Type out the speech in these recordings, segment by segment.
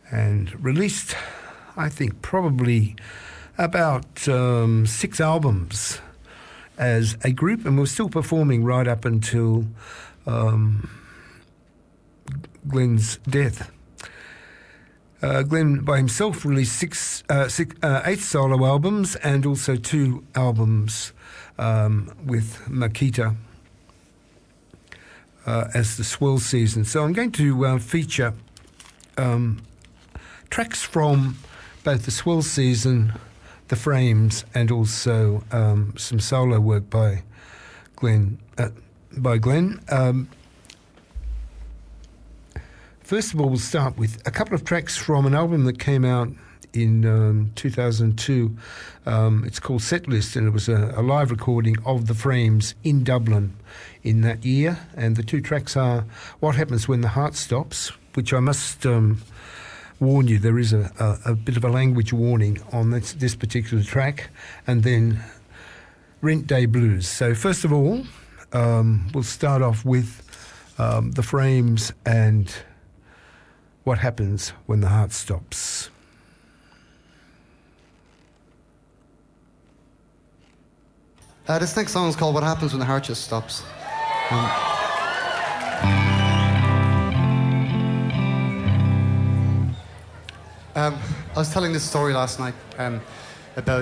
and released, I think, probably about 6 albums as a group, and we're still performing right up until Glenn's death. Glenn by himself released 8 solo albums and also 2 albums with Makita as the Swell Season. So I'm going to feature tracks from both the Swell Season, the Frames, and also some solo work by Glenn. First of all, we'll start with a couple of tracks from an album that came out in 2002. It's called Setlist, and it was a live recording of the Frames in Dublin in that year. And the 2 tracks are What Happens When the Heart Stops, which I must warn you, there is a bit of a language warning on this particular track, and then Rent Day Blues. So first of all, we'll start off with the Frames and What Happens When the Heart Stops. This next song is called What Happens When the Heart Just Stops. I was telling this story last night about,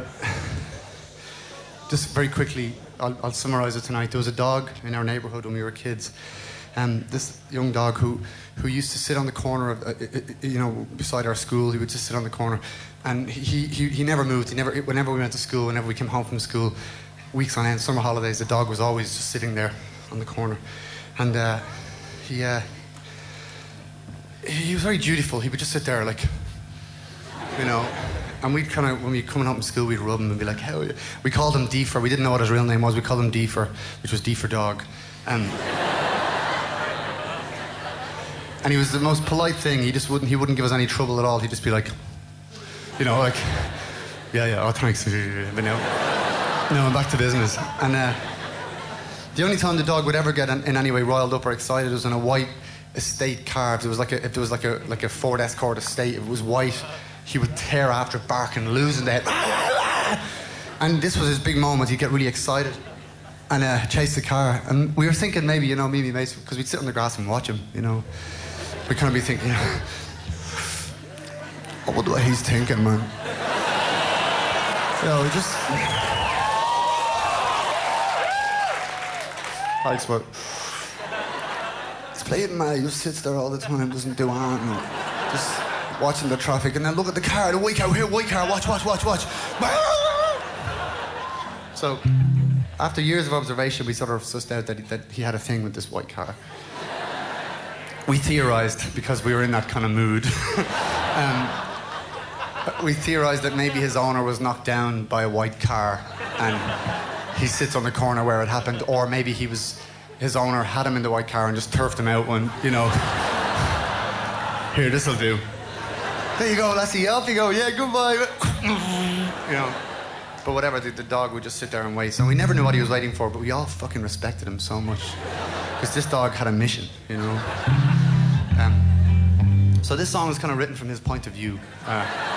just very quickly, I'll summarize it tonight. There was a dog in our neighborhood when we were kids. This young dog who used to sit on the corner of, beside our school. He would just sit on the corner, and he never moved. Whenever we went to school, whenever we came home from school, weeks on end, summer holidays, the dog was always just sitting there on the corner, and he was very dutiful. He would just sit there, like, and we'd kind of, when we were coming home from school, we'd rub him and be like, "How are you?" We called him Deefer. We didn't know what his real name was. We called him Deefer, which was D for dog. And he was the most polite thing. He wouldn't give us any trouble at all. He'd just be like, yeah, oh, thanks. But no, I'm back to business. And the only time the dog would ever get in any way riled up or excited was in a white estate car. If there was like a Ford Escort estate, if it was white, he would tear after it, barking, losing the head. And this was his big moment. He'd get really excited and chase the car. And we were thinking maybe, me and my mates, because we'd sit on the grass and watch him, we'd kind of be thinking, I wonder what he's thinking, man. We just... Hi, Spot. He's playing man. He just sits there all the time, doesn't do anything. Just watching the traffic, and then look at the car, the white car, here, white car, watch. So, after years of observation, we sort of sussed out that he had a thing with this white car. We theorized, because we were in that kind of mood, we theorized that maybe his owner was knocked down by a white car and he sits on the corner where it happened, or maybe his owner had him in the white car and just turfed him out when, here, this'll do. There you go, lassie, off you go, yeah, goodbye. But whatever, the dog would just sit there and wait. So we never knew what he was waiting for, but we all fucking respected him so much. Because this dog had a mission, So this song was kind of written from his point of view.